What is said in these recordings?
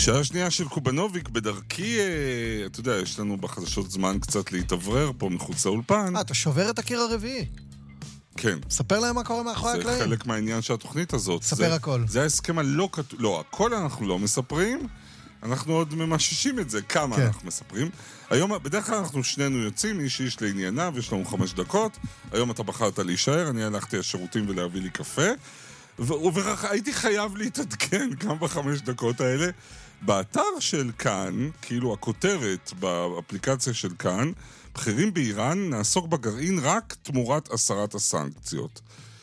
שעה שנייה של קובנוביק בדרכי, אתה יודע, יש לנו בחדשות זמן קצת להתאוורר פה מחוץ לאולפן. אתה שובר את הקיר הרביעי. כן. ספר להם מה קורה מאחורי הקלעים. זה חלק מהעניין של התוכנית הזאת. ספר הכל. זה ההסכם הלא כתוב, לא, הכל אנחנו לא מספרים, אנחנו עוד ממששים את זה, כמה אנחנו מספרים. היום, בדרך כלל אנחנו שנינו יוצאים, איש לענייניו, יש לנו 5 דקות, היום אתה בחרת להישאר, אני הלכתי לשירותים ולהביא לי קפה, והייתי חייב להתעדכן גם ב5 דקות האלה. באתר של כאן, כאילו הכותרת באפליקציה של כאן, בכירים באיראן נעסוק בגרעין רק תמורת הסרת הסנקציות.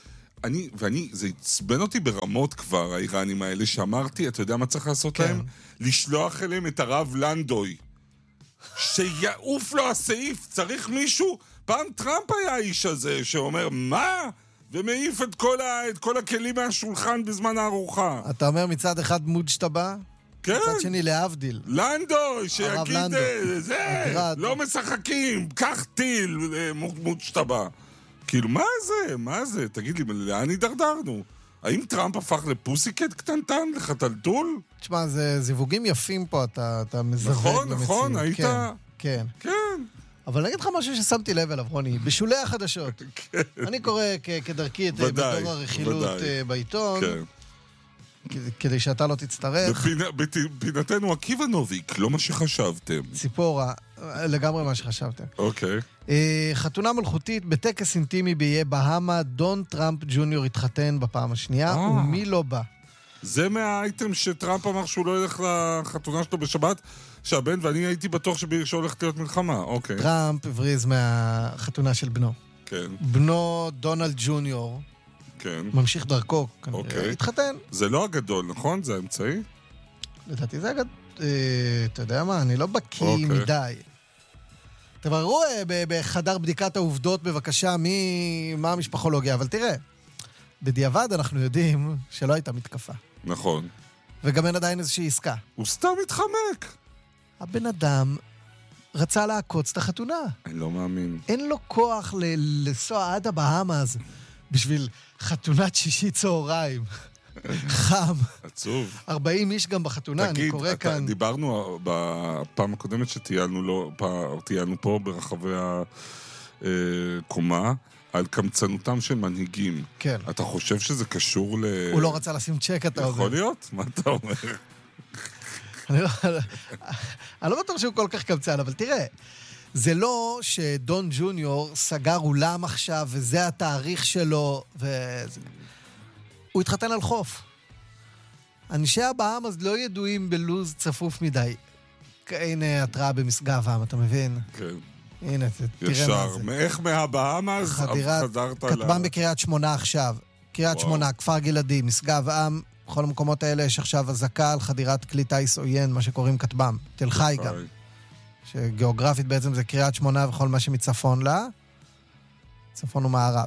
זה הצבן אותי ברמות כבר, האיראנים האלה, שאמרתי, אתה יודע מה צריך לעשות להם? לשלוח אליהם את הרב לנדוי. שיעוף לו הסעיף, צריך מישהו, פעם טראמפ היה האיש הזה, שאומר, מה? ומעיף את כל הכלים מהשולחן בזמן הארוחה. אתה אומר מצד אחד מוג'טבה? כן. מצד שני להבדיל. לנדוי, שיגיד, זה, לא משחקים, קח טיל, מוג'טבה. כאילו, מה זה? תגיד לי, לאן הידרדרנו? האם טראמפ הפך לפוסיקט קטנטן, לחתלתול? תשמע, זה זיווגים יפים פה, אתה מזווק. נכון, היית... כן. כן. אבל נגיד לך משהו ששמתי לב אליו, רוני, בשולי החדשות. אני קורא כדרכי את מדור הרכילות בעיתון, כדי שאתה לא תצטרך. בפינתנו עקיבא נוביק, לא מה שחשבתם. ציפורה, לגמרי מה שחשבתם. אוקיי. חתונה מלכותית בטקס אינטימי באיי בהמה, דון טראמפ ג'וניור התחתן בפעם השנייה, ומי לא בא? זה מהאייטם שטראמפ אמר שהוא לא ילך לחתונה שלו בשבת, שהבן ואני הייתי בטוח שהולכת להיות מלחמה, אוקיי. טראמפ הבריז מהחתונה של בנו. כן. בנו דונלד ג'וניור. כן. ממשיך דרכו, כנראה. אוקיי. התחתן. זה לא הגדול, נכון? זה האמצעי? לדעתי זה הגדול. אתה יודע מה? אני לא בקיא מדי. תבררו בחדר בדיקת העובדות בבקשה מה המשפחולוגיה, אבל תראה, בדיעבד אנחנו יודעים שלא הייתה מתקפה. נכון. וגם אין עדיין איזושהי עסקה. הוא סתם מתחמק. הבן אדם רצה לעקוץ את החתונה. אני לא מאמין. אין לו כוח לנסוע עד הבאהמאז בשביל חתונת שישי צהריים. חם. עצוב. 40 איש גם בחתונה, אני קורא כאן. תגיד, דיברנו בפעם הקודמת שטיילנו פה ברחבי הקומה, על קמצנותם של מנהיגים. כן. אתה חושב שזה קשור הוא לא רצה לשים צ'ק, אתה אומר. יכול להיות? מה אתה אומר? אני לא בטוח שהוא כל כך קמצן, אבל תראה, זה לא שדון ג'וניור סגר אולם עכשיו, וזה התאריך שלו, הוא התחתן על חוף. אנשי הבאהמאז לא ידועים בלוז צפוף מדי. הנה התראה במסגב עם, אתה מבין? כן. הנה, תראה ישר. מה זה. איך מהבאהמאז חזרת כתבם בקריית שמונה עכשיו. קריית שמונה, כפר גלעדי, מסגב עם, בכל המקומות האלה יש עכשיו הזקה על חדירת כלי טייס עוין, מה שקוראים כתבם. תל חי גם. שגיאוגרפית בעצם זה קריית שמונה וכל מה שמצפון לה. צפון ומערב.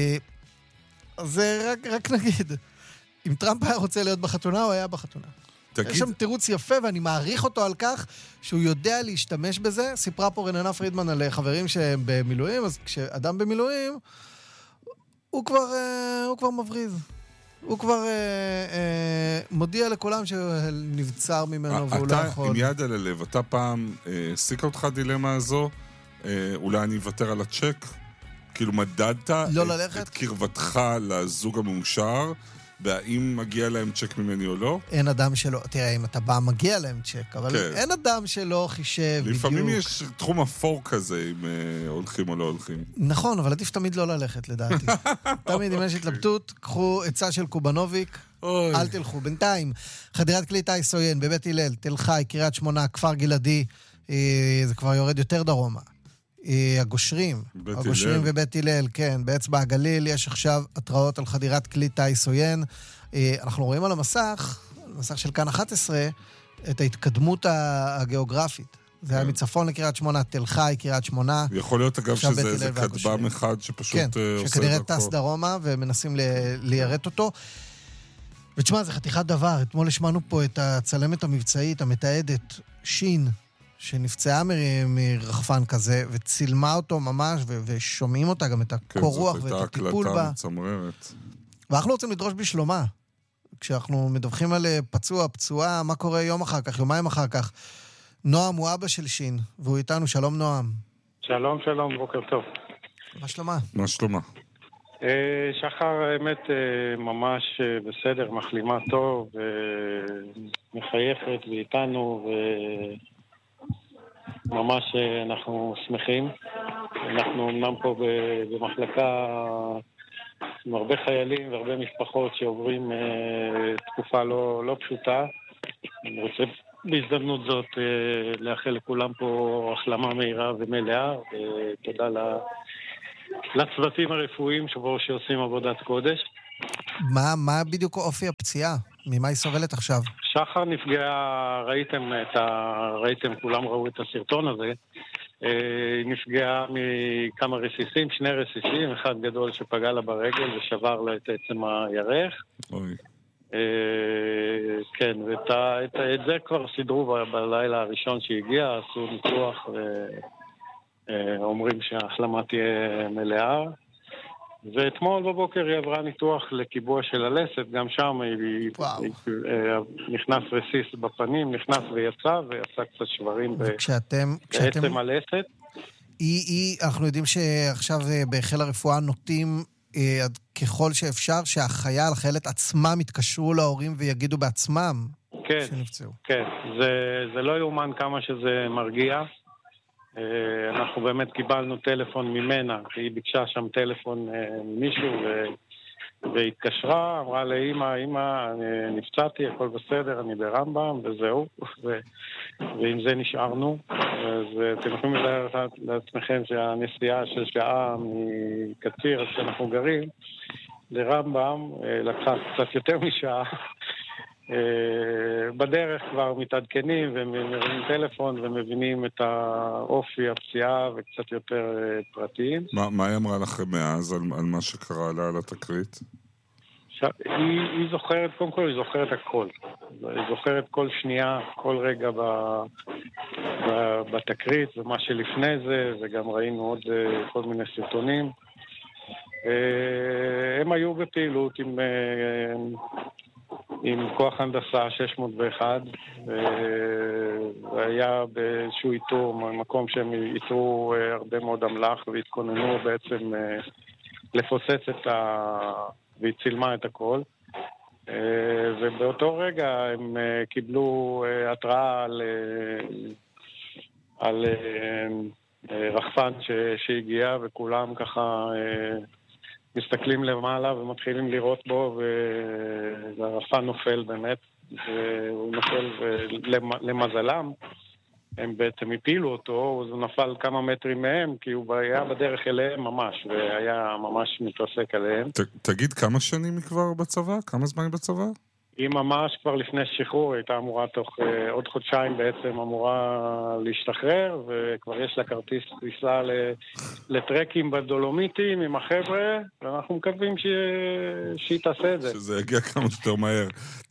זה רק נגיד, אם טראמפ היה רוצה להיות בחתונה, הוא היה בחתונה. יש שם תירוץ יפה, ואני מעריך אותו על כך שהוא יודע להשתמש בזה. סיפרה פה רננה פרידמן על חברים שהם במילואים, אז כשאדם במילואים, הוא כבר מבריז. הוא כבר מודיע לכולם שנבצר ממנו והוא לא יכול. אתה עם יד על הלב, אתה פעם הסיקה אותך דילמה הזו, אולי אני אוותר על הצ'ק? כאילו מדדת את קרבתך לזוג המאושר, והאם מגיע להם צ'ק ממני או לא? אין אדם שלא, תראה, אם אתה בא, מגיע להם צ'ק, אבל אין אדם שלא חישב בדיוק. לפעמים יש תחום אפור כזה, אם הולכים או לא הולכים. נכון, אבל עדיף תמיד לא ללכת, לדעתי. תמיד, אם יש התלבטות, קחו עצה של קובנוביק, אל תלכו. בינתיים, חדירת כלי טייס עוין, בבית הלל, תל חי, קריית שמונה, כפר גלעדי, זה כבר יורד יותר דרומה. הגושרים ובית הלל, כן, באצבע הגליל יש עכשיו התראות על חדירת כלי טייס עוין. אנחנו רואים על המסך של כאן 11, את ההתקדמות הגיאוגרפית. זה היה מצפון לקריית שמונה, תל חי, קריית שמונה. יכול להיות אגב שזה איזה כתבם אחד שפשוט עושה את הכל. שכנראה טס דרומה ומנסים ליירט אותו. ותשמע, זה חתיכת דבר. אתמול השמענו פה את הצלמת המבצעית, המתעדת, שין, שנפצעה מרחפן כזה, וצילמה אותו ממש, ושומעים אותה גם את הקור רוח ואת הטיפול בה. מצמררת. ואנחנו רוצים לדרוש בשלומה. כשאנחנו מדווחים על פצועה, מה קורה יום אחר כך, יומיים אחר כך? נועם הוא אבא של שין, והוא איתנו. שלום נועם. שלום, בוקר טוב. מה שלומה? מה שלומה? שחר האמת ממש בסדר, מחלימה טוב, מחייכת ואיתנו, וממש אנחנו שמחים. אנחנו אמנם פה במחלקה עם הרבה חיילים והרבה משפחות שעוברים תקופה לא פשוטה. אני רוצה בהזדמנות זאת לאחל לכולם פה החלמה מהירה ומלאה, ותודה לצוותים הרפואיים שעושים עבודת קודש. מה בדיוק אופי הפציעה? ממה היא סובלת עכשיו? שחר נפגעה, ראיתם, כולם ראו את הסרטון הזה. היא נפגעה מכמה רסיסים, 2 רסיסים, אחד גדול שפגע לה ברגל ושבר לה את עצם הירך. אוי. כן, ואת זה כבר סידרו בלילה הראשון שהגיע, עשו ניתוח ואומרים שההחלמה תהיה מלאה. ואתמול בבוקר היא עברה ניתוח לקיבוע של הלסת, גם שם היא נכנס רסיס בפנים, נכנס ויצא קצת שברים בעצם הלסת. אנחנו יודעים שעכשיו בחיל הרפואה נוטים עד ככל שאפשר שהחייל, החיילת עצמם יתקשרו להורים ויגידו בעצמם שנפצעו. כן, זה לא יאומן כמה שזה מרגיע. אנחנו באמת קיבלנו טלפון ממנה, היא ביקשה שם טלפון ממישהו והתקשרה, אמרה לאמא, נפצעתי, הכל בסדר, אני ברמב"ם וזהו, ועם זה נשארנו. אז אתם יכולים לדעת לעצמכם שהנסיעה של שעה מקציר, אז שאנחנו גרים, לרמב"ם לקחה קצת יותר משעה. בדרך כבר מתעדכנים ומרימים טלפון ומבינים את האופי הפציעה וקצת יותר פרטים. מה היא אמרה לכם מאז על מה שקרה לה על התקרית? היא זוכרת, קודם כל היא זוכרת הכל. היא זוכרת כל שנייה, כל רגע בתקרית ומה שלפני זה, וגם ראינו עוד כל מיני סרטונים. הם היו בפעילות עם כוח הנדסה 601, והיה באיזשהו איתור, מקום שהם איתרו הרבה מאוד אמל"ח והתכוננו בעצם לפוצץ והיא צילמה את הכל. ובאותו רגע הם קיבלו התראה על רחפן שהגיע, וכולם ככה מסתכלים למעלה ומתחילים לראות בו, והרחפן נופל באמת, והוא נופל, ולמזלם הם בעצם הפילו אותו, הוא נפל כמה מטרים מהם, כי הוא היה בדרך אליהם ממש, והיה ממש מתרסק עליהם. תגיד, כמה שנים היא כבר בצבא? כמה זמן היא בצבא? היא ממש כבר לפני שחרור, היא הייתה אמורה תוך עוד חודשיים בעצם אמורה להשתחרר, וכבר יש לה כרטיס טיסה לטרקים בדולומיטים עם החבר'ה, ואנחנו מקווים שהיא תעשה את זה. שזה יגיע כמה יותר מהר.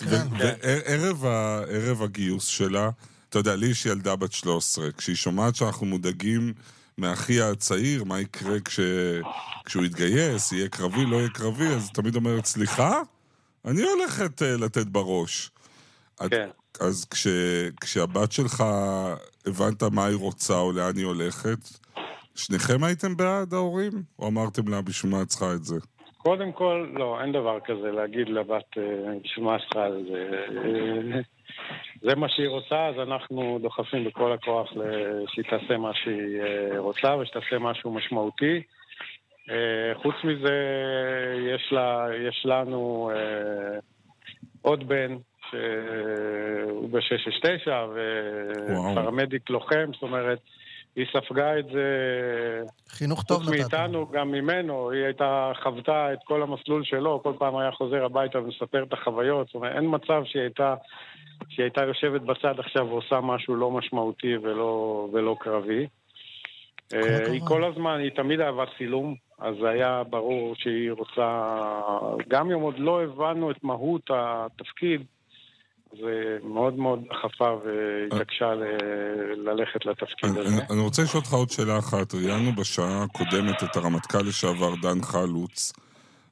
וערב הגיוס שלה, אתה יודע, לי יש ילדה בת 13, כשהיא שומעת שאנחנו מודאגים מאחי הצעיר, מה יקרה כשהוא יתגייס, יהיה קרבי, לא יהיה קרבי, אז תמיד אומרת, סליחה? אני הולכת לתת בראש. כן. אז כשהבת שלך הבנת מה היא רוצה או לאן היא הולכת, שניכם הייתם בעד ההורים? או אמרתם לה בשביל מה צריכה את זה? קודם כל, לא, אין דבר כזה להגיד לבת בשביל מה צריכה את זה. זה מה שהיא רוצה, אז אנחנו דוחפים בכל הכוח שהיא תעשה מה שהיא רוצה ושתעשה משהו משמעותי. חוץ מזה, יש לנו עוד בן שהוא ב-669 ופרמדיק לוחם, זאת אומרת, היא ספגה את זה חינוך טוב חוץ מאיתנו, גם ממנו, היא הייתה חוותה את כל המסלול שלו, כל פעם היה חוזר הביתה ומספר את החוויות, זאת אומרת, אין מצב שהיא הייתה יושבת בצד עכשיו ועושה משהו לא משמעותי ולא קרבי. היא כל הזמן, היא תמיד אהבה צילום, אז היה ברור שהיא רוצה, גם אם עוד לא הבנו את מהות התפקיד, זה מאוד מאוד דחפה והתעקשה ללכת לתפקיד הזה. אני רוצה לשאול אותך עוד שאלה אחת. ראיינו בשעה הקודמת את הרמטכ"ל לשעבר דן חלוץ,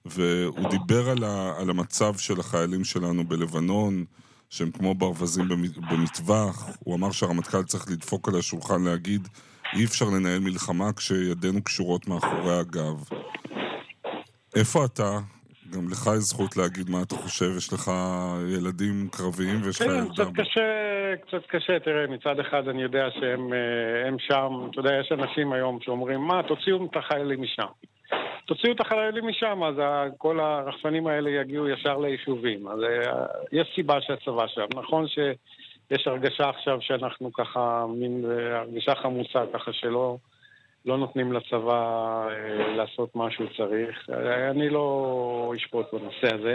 והוא דיבר על המצב של החיילים שלנו בלבנון, שהם כמו ברווזים במטווח. הוא אמר שהרמטכ"ל צריך לדפוק על השולחן להגיד, אי אפשר לנהל מלחמה כשידינו קשורות מאחורי הגב. איפה אתה? גם לך יש זכות להגיד מה אתה חושב, יש לך ילדים קרביים ויש לך ילדה. קצת קשה, תראה, מצד אחד אני יודע שהם שם, אתה יודע, יש אנשים היום שאומרים, מה, תוציאו את החיילים משם. תוציאו את החיילים משם, אז כל הרחפנים האלה יגיעו ישר ליישובים. אז יש סיבה שהצבא שם. נכון שיש הרגשה עכשיו שאנחנו ככה, מין הרגשה חמוצה, ככה שלא נותנים לצבא לעשות מה שהוא צריך. אני לא אשפוט בנושא הזה.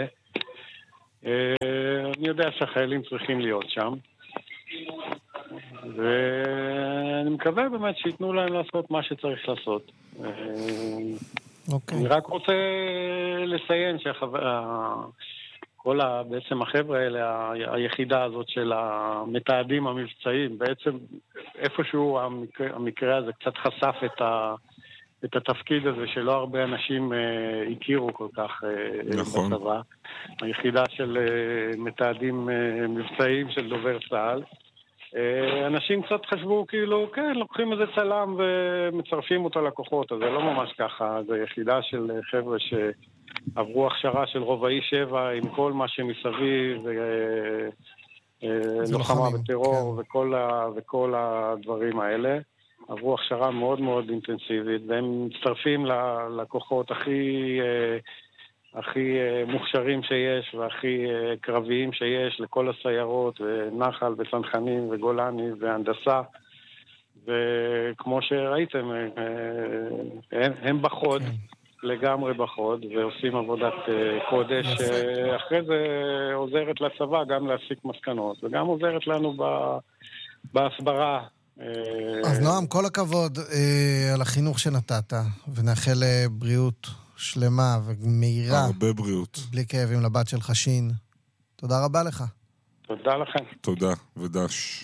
אני יודע שהחיילים צריכים להיות שם. ואני מקווה באמת שיתנו להם לעשות מה שצריך לעשות. אני רק רוצה לציין כל בעצם החבר'ה האלה, היחידה הזאת של המתעדים המבצעיים, בעצם איפשהו המקרה הזה קצת חשף את התפקיד הזה שלא הרבה אנשים הכירו כל כך בצבא. היחידה של מתעדים מבצעיים של דובר צה"ל. אנשים קצת חשבו כאילו, כן, לוקחים איזה צלם ומצרפים אותו לכוחות, אז זה לא ממש ככה, זו יחידה של חבר'ה שעברו הכשרה של רובעי 7 עם כל מה שמסביב, לוחמה בטרור וכל הדברים האלה. עברו הכשרה מאוד מאוד אינטנסיבית, והם מצטרפים לכוחות הכי מוכשרים שיש והכי קרביים שיש לכל הסיירות ונחל וצנחנים וגולני והנדסה, וכמו שראיתם הם בחוד, לגמרי בחוד, ועושים עבודת קודש. אחרי זה עוזרת לצבא גם להסיק מסקנות וגם עוזרת לנו בהסברה. אז נועם, כל הכבוד על החינוך שנתת, ונאחל בריאות שלמה ומהירה. הרבה בריאות. בלי כאבים לבת של חשין. תודה רבה לך. תודה לכם. תודה, ודש.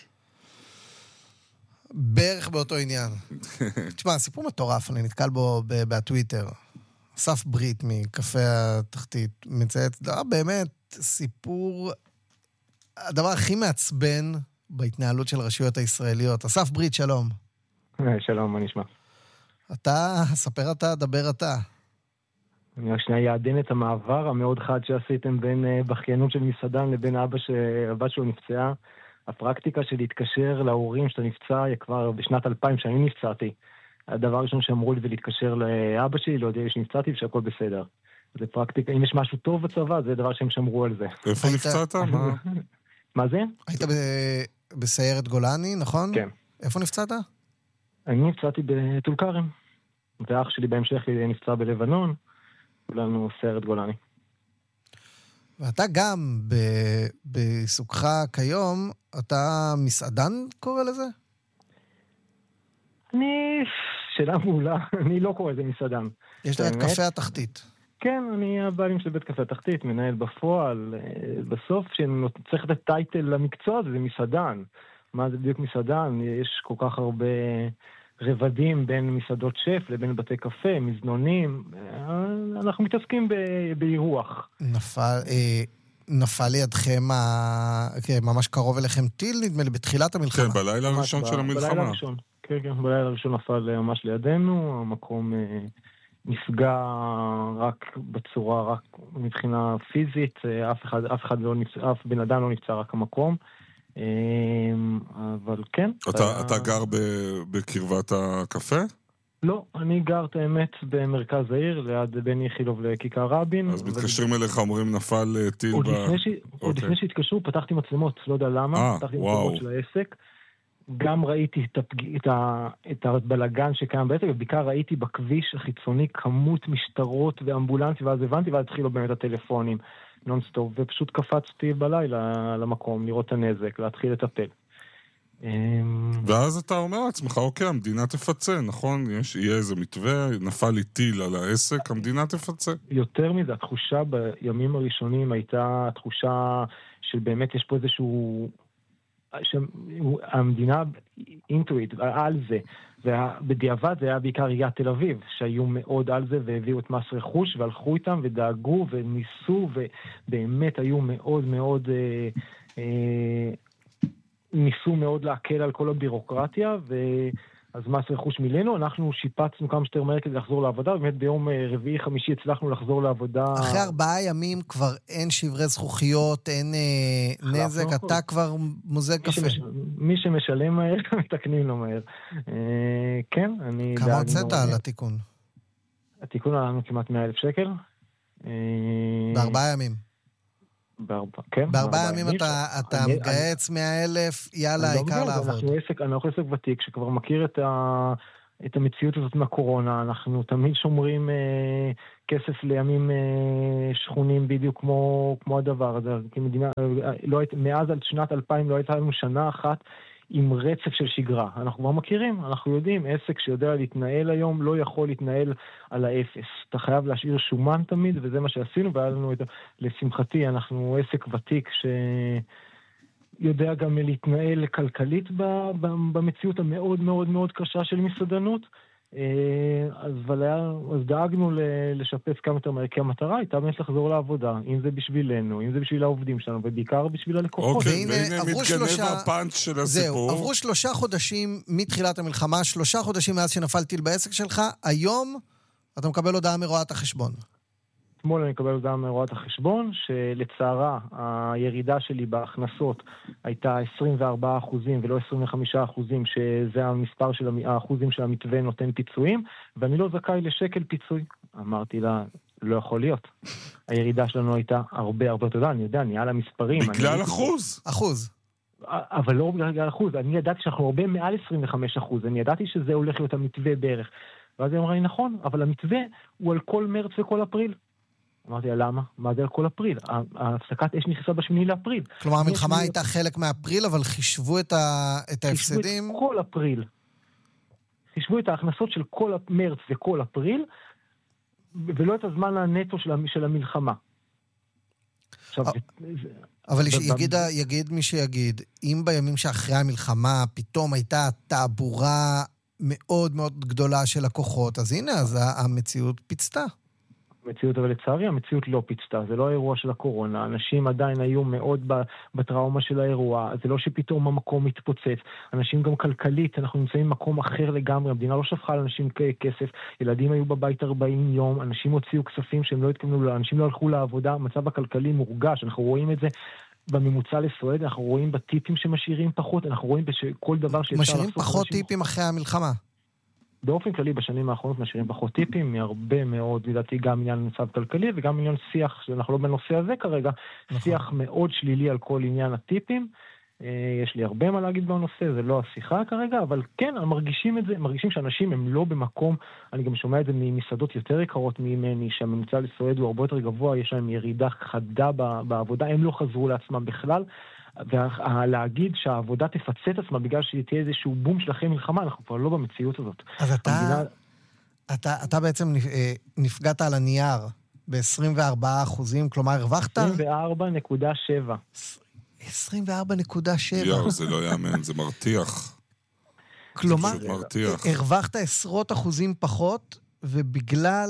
בערך באותו עניין. תשמע, סיפור מטורף, אני נתקל בו בטוויטר. אסף ברית מקפה התחתית, מצייץ, באמת סיפור, הדבר הכי מעצבן בהתנהלות של הרשויות הישראליות. אסף ברית, שלום. שלום, מה נשמע? אתה, ספר אתה, דבר אתה. אני רק שנייה יעדן את המעבר המאוד חד שעשיתם בין בכיינות של מסעדן לבין הבת שלו נפצעה. הפרקטיקה של להתקשר להורים שאתה נפצע כבר בשנת 2000 שאני נפצעתי. הדבר הראשון שאמרו לי ולהתקשר לאבא שלי, להודיע לי שנפצעתי ושהכל בסדר. זה פרקטיקה, אם יש משהו טוב בצבא, זה דבר שהם שמרו על זה. איפה נפצעת? מה זה? היית בסיירת גולני, נכון? כן. איפה נפצעת? אני נפצעתי בטול כרם. ואח שלי בהמשך נפצע בלבנון. כולנו סיירת גולני. ואתה גם, בעיסוקך כיום, אתה מסעדן קורא לזה? שאלה מעולה, אני לא קורא לזה מסעדן. יש לך את קפה התחתית. כן, אני הבעלים של בית קפה התחתית, מנהל בפועל. בסוף, שצריך לתת טייטל למקצוע, זה מסעדן. מה זה בדיוק מסעדן? יש כל כך הרבה רבדים בין מסעדות שף לבין בתי קפה, מזנונים. אנחנו מתעסקים באירוח. נפל לידכם, ממש קרוב אליכם טיל, נדמה לי, בתחילת המלחמה. כן, בלילה הראשון של המלחמה. בלילה הראשון, כן, בלילה הראשון נפל ממש לידינו, המקום נפגע רק בצורה, רק מבחינה פיזית, אף בן אדם לא נפצע, רק המקום. אבל כן. אתה גר בקרבת הקפה? לא, אני גר את האמת במרכז העיר, ליד בין יחילוב לכיכר רבין. אז מתקשרים אליך, אומרים נפל טיל עוד לפני שהתקשרו, פתחתי מצלמות, לא יודע למה, פתחתי מצלמות של העסק. גם ראיתי את הבלגן שקיים בעצם, ובעיקר ראיתי בכביש החיצוני כמות משטרות ואמבולנסים, ואז הבנתי, ואז התחילו באמת הטלפונים נונסטופ, ופשוט קפצתי בלילה למקום, לראות את הנזק, להתחיל לטפל. ואז אתה אומר לעצמך, אוקיי, המדינה תפצה, נכון? יהיה איזה מתווה, נפל לי טיל על העסק, המדינה תפצה. יותר מזה, התחושה בימים הראשונים הייתה תחושה של באמת יש פה איזשהו שהמדינה אינטואיט על זה, ובדיעבד זה היה בעיקר עיריית תל אביב, שהיו מאוד על זה והביאו את מס רכוש, והלכו איתם ודאגו וניסו, ובאמת היו מאוד מאוד, ניסו מאוד להקל על כל הבירוקרטיה, אז מס רכוש מילנו, אנחנו שיפצנו כמה שיותר מהר כדי לחזור לעבודה, ובאמת ביום רביעי חמישי הצלחנו לחזור לעבודה. אחרי 4 ימים כבר אין שברי זכוכיות, אין נזק, אתה כבר מוזג קפה. מי שמשלם מהר, מתקנים לו מהר. כן, אני... כמה הוצאת על התיקון? התיקון עלה לנו כמעט 100,000 שקל. ב4 ימים. כן. ב4 ימים אתה מגייץ 100,000, יאללה, העיקר לעבוד. אנחנו עסק ותיק שכבר מכיר את המציאות הזאת מהקורונה, אנחנו תמיד שומרים כסף לימים שכונים בדיוק כמו הדבר הזה. מאז שנת 2000 לא הייתה לנו שנה אחת עם רצף של שגרה. אנחנו כבר מכירים, אנחנו יודעים, עסק שיודע להתנהל היום לא יכול להתנהל על האפס. אתה חייב להשאיר שומן תמיד, וזה מה שעשינו, והיה לנו לשמחתי, אנחנו עסק ותיק שיודע גם להתנהל כלכלית במציאות המאוד מאוד מאוד קשה של מסעדנות. אז דאגנו לשפץ כמה יותר מהר, כי המטרה הייתה באמת לחזור לעבודה, אם זה בשבילנו, אם זה בשביל העובדים שלנו, ובעיקר בשביל הלקוחות. אוקיי, והנה מתגנב הפאנץ' של הסיפור. זהו, עברו 3 חודשים מתחילת המלחמה, 3 חודשים מאז שנפלתי בעסק שלך, היום אתה מקבל הודעה מרואת החשבון. אתמול אני מקבל הודעה מרואת החשבון, שלצערה הירידה שלי בהכנסות הייתה 24% ולא 25%, שזה המספר של האחוזים של המתווה נותן פיצויים, ואני לא זכאי לשקל פיצוי. אמרתי לה, לא יכול להיות. הירידה שלנו הייתה הרבה יותר, אני יודע, אני על המספרים. בגלל אחוז. אבל לא בגלל אחוז, אני ידעתי שאנחנו הרבה מעל 25%, אני ידעתי שזה הולך להיות המתווה בערך. ואז היא אמרה לי, נכון, אבל המתווה הוא על כל מרץ וכל אפריל. אמרתי לה, למה? מה זה על כל אפריל? ההפסקת אש נכנסה ב8 לאפריל. כלומר, המלחמה הייתה חלק מאפריל, אבל חישבו את ההפסדים? חישבו את כל אפריל. חישבו את ההכנסות של כל מרץ וכל אפריל, ולא את הזמן הנטו של המלחמה. אבל יגיד מי שיגיד, אם בימים שאחרי המלחמה פתאום הייתה תעבורה מאוד מאוד גדולה של לקוחות, אז הנה, אז המציאות פיצתה. המציאות, אבל לצערי המציאות לא פיצתה, זה לא האירוע של הקורונה, אנשים עדיין היו מאוד בטראומה של האירוע, זה לא שפתאום המקום מתפוצץ, אנשים גם כלכלית, אנחנו נמצאים במקום אחר לגמרי, המדינה לא שפכה לאנשים כסף, ילדים היו בבית 40 יום, אנשים הוציאו כספים שהם לא התכוונו, אנשים לא הלכו לעבודה, המצב הכלכלי מורגש, אנחנו רואים את זה בממוצע לסועד, אנחנו רואים בטיפים שמשאירים פחות, אנחנו רואים בכל דבר שאפשר משאירים פחות טיפים אחרי המלחמה. באופן כללי בשנים האחרונות משאירים פחות טיפים, מהרבה מאוד, לדעתי גם עניין מצב כלכלי וגם עניין שיח, שאנחנו לא בנושא הזה כרגע, שיח מאוד שלילי על כל עניין הטיפים. יש לי הרבה מה להגיד בנושא, זה לא השיחה כרגע, אבל כן, מרגישים את זה, מרגישים שאנשים הם לא במקום, אני גם שומע את זה ממסעדות יותר יקרות ממני, שהממוצע לסועד הוא הרבה יותר גבוה, יש להם ירידה חדה בעבודה, הם לא חזרו לעצמם בכלל, ולהגיד שהעבודה תפצה את עצמה בגלל שתהיה איזשהו בום של אחרי מלחמה, אנחנו כבר לא במציאות הזאת. אז אתה בעצם נפגעת על הנייר ב-24%, כלומר הרווחת? 24.7. 24.7. יאו, זה לא יאמן, זה מרתיח. כלומר, הרווחת 10% פחות, ובגלל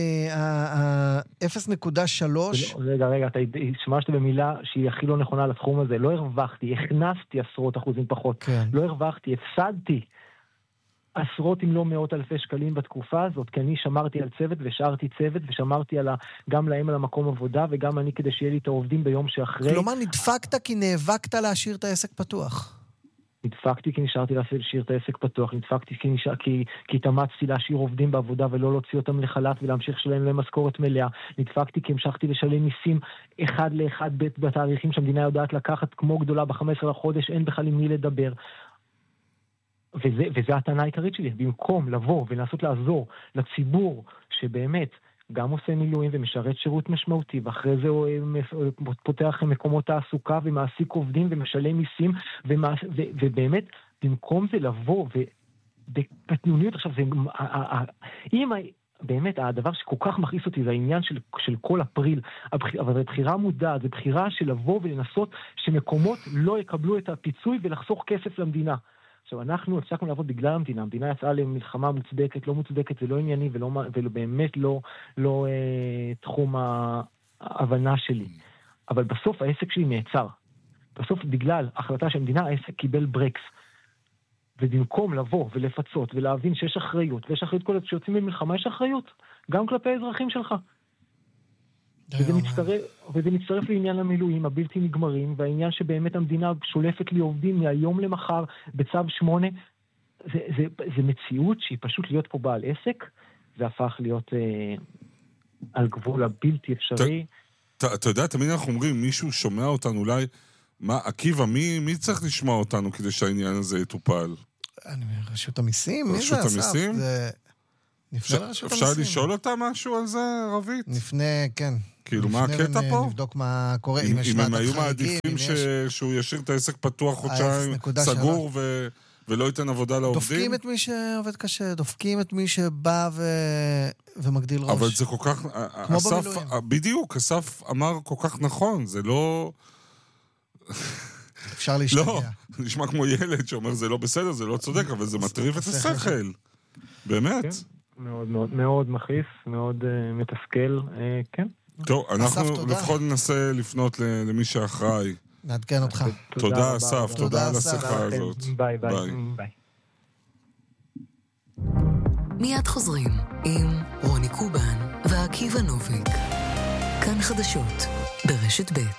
0.3... רגע, אתה השמשת במילה שהיא הכי לא נכונה לתחום הזה. לא הרווחתי, הכנסתי 10% פחות. לא הרווחתי, הפסדתי עשרות אם לא מאות אלפי שקלים בתקופה הזאת, כי אני שמרתי על צוות ושארתי צוות, ושמרתי גם להם על המקום עבודה, וגם אני כדי שיהיה לי את העובדים ביום שאחרי. כלומר, נדפקת כי נאבקת להשאיר את העסק פתוח. נדפקתי כי נשארתי להשאיר את העסק פתוח, נדפקתי כי התאמצתי להשאיר עובדים בעבודה ולא להוציא אותם לחל"ת ולהמשיך לשלם להם משכורת מלאה, נדפקתי כי המשכתי לשלם מיסים אחד לאחד בתאריכים שהמדינה יודעת לקחת כמו גדולה ב-15 לחודש, אין בכלל עם מי לדבר. וזה הטענה העיקרית שלי, במקום לבוא ולנסות לעזור לציבור שבאמת גם עושה מילואים ומשרת שירות משמעותי, ואחרי זה הוא פותח מקומות תעסוקה ומעסיק עובדים ומשלם מיסים, ובאמת במקום זה לבוא ובקטנוניות, עכשיו זה, אם באמת, הדבר שכל כך מכעיס אותי זה העניין של כל אפריל, אבל זו בחירה מודעת, זו בחירה של לבוא ולנסות שמקומות לא יקבלו את הפיצוי ולחסוך כסף למדינה. עכשיו, אנחנו הפסקנו לעבוד בגלל המדינה. המדינה יצאה למלחמה מוצדקת, לא מוצדקת, זה לא ענייני ובאמת לא תחום ההבנה שלי. אבל בסוף העסק שלי נעצר. בסוף בגלל החלטה של המדינה, העסק קיבל ברקס. ובמקום לבוא ולפצות ולהבין שיש אחריות, ויש אחריות כל עוד שיוצאים במלחמה, יש אחריות, גם כלפי האזרחים שלך. וזה מצטרף לעניין המילואים הבלתי נגמרים, והעניין שבאמת המדינה שולפת לי עובדים מהיום למחר בצו 8, זה מציאות שהיא פשוט להיות פה בעל עסק, זה הפך להיות על גבול הבלתי אפשרי. אתה יודע, תמיד אנחנו אומרים, מישהו שומע אותנו אולי, עקיבא, מי צריך לשמוע אותנו כדי שהעניין הזה יטופל? רשות המיסים? רשות המיסים? אפשר לשאול אותה משהו על זה, רבית? נפנה, כן. כאילו, מה הקטע פה? נבדוק מה קורה. אם הם היו מעדיפים שהוא ישאיר את העסק פתוח חודשיים, סגור ולא ייתן עבודה לעובדים? דופקים את מי שעובד קשה, דופקים את מי שבא ומגדיל ראש. אבל זה כל כך... כמו במילואים. בדיוק, אסף אמר כל כך נכון, זה לא... אפשר להשתגע. לא, נשמע כמו ילד שאומר זה לא בסדר, זה לא צודק, אבל זה מטריף את השכל. באמת. מאוד מאוד מאוד מכעיס, מאוד מתסכל, כן. טוב, אנחנו לפחות ננסה לפנות למי שאחראי. נעדכן אותך. תודה אסף, תודה על השיחה הזאת. ביי ביי. מיד חוזרים עם רוני קובן ועקיבא נוביק. כאן חדשות ברשת ב'.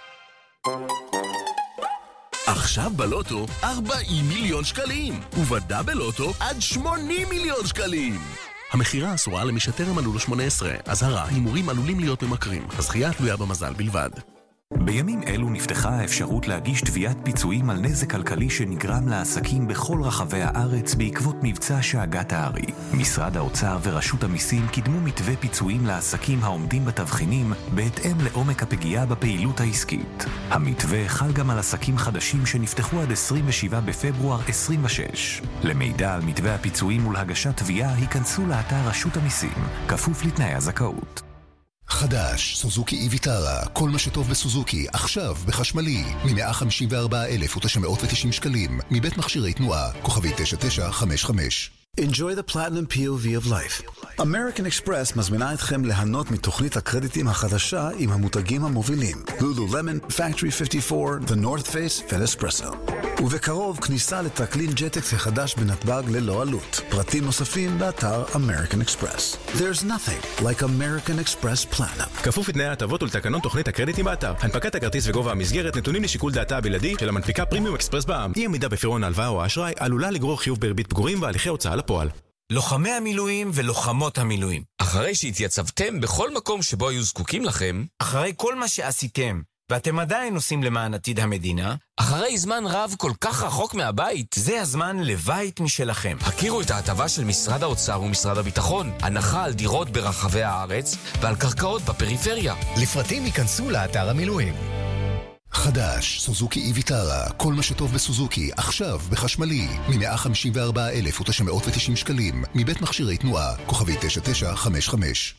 עכשיו בלוטו 40 מיליון שקלים, ובדה בלוטו עד 80 מיליון שקלים. המחירה אסורה למי שטרם מלאו לו 18. אזהרה, הימורים עלולים להיות ממכרים. הזכייה תלויה במזל בלבד. בימים אלו נפתחה האפשרות להגיש תביעת פיצויים על נזק כלכלי שנגרם לעסקים בכל רחבי הארץ בעקבות מבצע שאגת הארי. משרד האוצר ורשות המיסים קידמו מתווה פיצויים לעסקים העומדים בתבחינים בהתאם לעומק הפגיעה בפעילות העסקית. המתווה חל גם על עסקים חדשים שנפתחו עד 27 בפברואר 26. למידע על מתווה הפיצויים ולהגשת תביעה היכנסו לאתר רשות המיסים, כפוף לתנאי הזכאות. חדש, סוזוקי איביטרה, כל מה שטוב בסוזוקי, עכשיו בחשמלי, מ-154,990 שקלים, מבית מכשירי תנועה, כוכבי 9955. Enjoy the platinum POV of life. American Express מזמינה אתכם ליהנות מתוכנית הקרדיטים החדשה עם המותגים המובילים. Lululemon, Factory 54, The North Face ו-Nespresso. ובקרוב כניסה לטרקלין ג'טקס החדש בנתב"ג ללא עלות. פרטים נוספים באתר American Express. There's nothing like American Express Platinum. כפוף לתנאי ההטבות ולתקנון תוכנית הקרדיטים באתר. הנפקת הכרטיס וגובה המסגרת נתונים לשיקול דעתה הבלעדי של המנפיקה פרימיום אקספרס בע"מ. אי עמידה בפירעון ההלוואה או האשראי עלולה לגרור חיוב בריבית פיגורים והליכי הוצאה לפועל. לוחמי המילואים ולוחמות המילואים. אחרי שהתייצבתם בכל מקום שבו היו זקוקים לכם, אחרי כל מה שעשיתם, ואתם עדיין עושים למען עתיד המדינה, אחרי זמן רב כל כך רחוק מהבית, זה הזמן לבית משלכם. הכירו את ההטבה של משרד האוצר ומשרד הביטחון, הנחה על דירות ברחבי הארץ ועל קרקעות בפריפריה. לפרטים ייכנסו לאתר המילואים. חדש, סוזוקי איביטרה, כל מה שטוב בסוזוקי, עכשיו בחשמלי, מ-154,990 שקלים, מבית מכשירי תנועה, כוכבי 9955.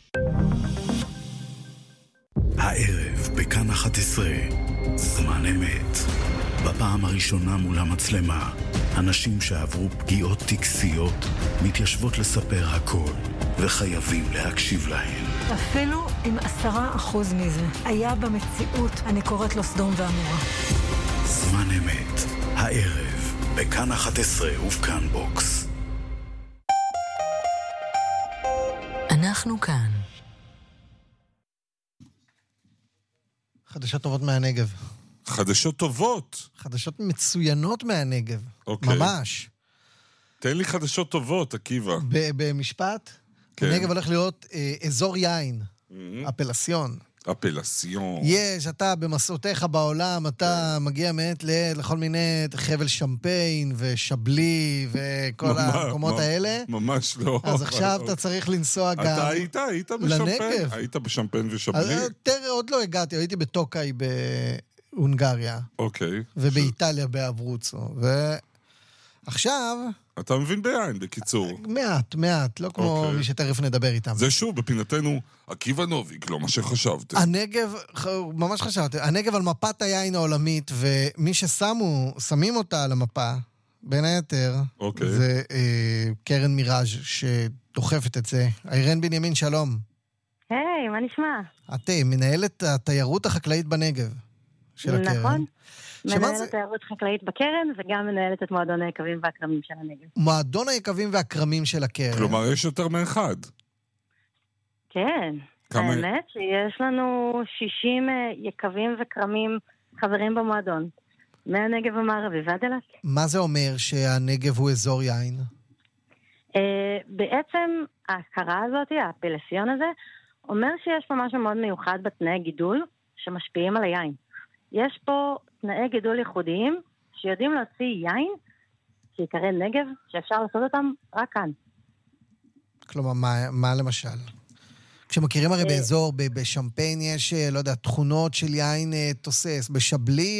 הערב בכאן 11, זמן אמת. בפעם הראשונה מול המצלמה, אנשים שעברו פגיעות טקסיות מתיישבות לספר הכל, וחייבים להקשיב להם. אפילו אם 10% מזה היה במציאות, אני קוראת לו סדום ועמורה. זמן אמת, הערב בכאן 11 ובכאן בוקס. אנחנו כאן. חדשות טובות מהנגב. חדשות טובות? חדשות מצוינות מהנגב. אוקיי. ממש. תן לי חדשות טובות, עקיבא. במשפט? כן. הנגב הולך להיות אזור יין. אפלסיון. אפלסיון. יש, אתה במסעותיך בעולם, אתה מגיע מעט לכל מיני חבל שמפיין ושבלי וכל המקומות האלה. ממש לא. אז עכשיו אתה צריך לנסוע גם אתה היית בשמפיין. היית בשמפיין ושבלי? עוד לא הגעתי, הייתי בטוקאי בהונגריה. אוקיי. ובאיטליה באברוצו. ועכשיו אתה מבין ביין, בקיצור. מעט, לא כמו מי שתכף נדבר איתם. זה שוב, בפינתנו, עקיבא נוביק, לא מה שחשבתם. הנגב, ממש חשבתם, הנגב על מפת היין העולמית, ומי ששמים אותה על המפה, בין היתר, זה קרן מיראז' שדוחפת את זה. אירן בנימין, שלום. היי, מה נשמע? את מנהלת התיירות החקלאית בנגב של הקרן. נכון. מנהלת תיירות חקלאית בקרן, וגם מנהלת את מועדון היקבים והכרמים של הנגב. מועדון היקבים והכרמים של הקרן. כלומר, יש יותר מאחד. כן. האמת שיש לנו 60 יקבים וכרמים חברים במועדון. מהנגב המערבי ועד אילת. מה זה אומר שהנגב הוא אזור יין? בעצם ההכרה הזאת, הפלסיון הזה, אומר שיש פה משהו מאוד מיוחד בתנאי גידול שמשפיעים על היין. יש פה תנאי גידול ייחודיים שיודעים להוציא יין שיקרא נגב, שאפשר לעשות אותם רק כאן. כלומר, מה למשל? כשמכירים הרי באזור, בשמפיין יש, לא יודע, תכונות של יין תוסס, בשבלי